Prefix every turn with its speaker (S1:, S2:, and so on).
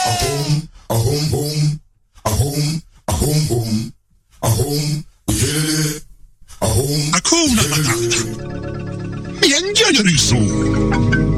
S1: a home, home, a home, a home, home, a home, ukulele, a home.
S2: Hakuna Matata. Milyen gyönyörű szó.